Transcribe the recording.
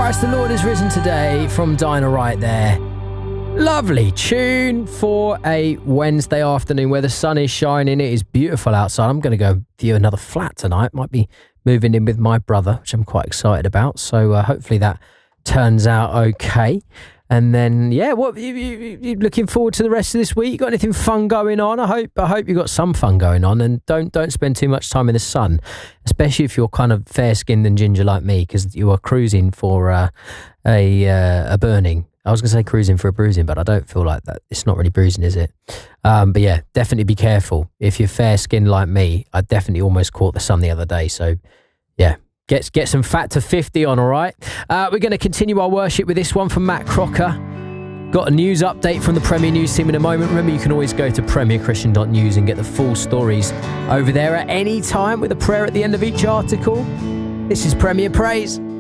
Christ the Lord is risen today from Dinah Wright there. Lovely tune for a Wednesday afternoon where the sun is shining. It is beautiful outside. I'm going to go view another flat tonight. Might be moving in with my brother, which I'm quite excited about. So hopefully that turns out okay. And then, yeah, what you looking forward to the rest of this week? You got anything fun going on? I hope you got some fun going on, and don't spend too much time in the sun, especially if you're kind of fair-skinned and ginger like me, because you are cruising for a burning. I was going to say cruising for a bruising, but I don't feel like that. It's not really bruising, is it? But yeah, definitely be careful. If you're fair-skinned like me, I definitely almost caught the sun the other day. So yeah, get some fat to 50 on, all right? We're going to continue our worship with this one from Matt Crocker. Got a news update from the Premier News team in a moment. Remember, you can always go to premierchristian.news and get the full stories over there at any time with a prayer at the end of each article. This is Premier Praise.